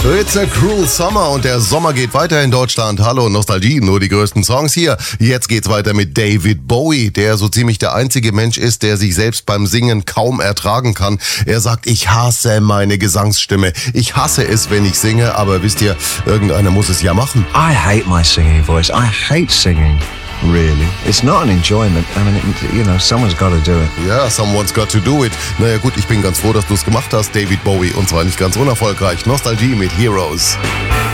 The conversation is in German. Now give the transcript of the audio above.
It's a cruel summer und der Sommer geht weiter in Deutschland. Hallo Nostalgie, nur die größten Songs hier. Jetzt geht's weiter mit David Bowie, der so ziemlich der einzige Mensch ist, der sich selbst beim Singen kaum ertragen kann. Er sagt, ich hasse meine Gesangsstimme. Ich hasse es, wenn ich singe, aber wisst ihr, irgendeiner muss es ja machen. I hate my singing voice. I hate singing. Really. It's not an enjoyment. I mean, someone's got to do it. Ja, someone's got to do it. Naja gut, ich bin ganz froh, dass du es gemacht hast, David Bowie. Und zwar nicht ganz unerfolgreich. Nostalgie mit Heroes.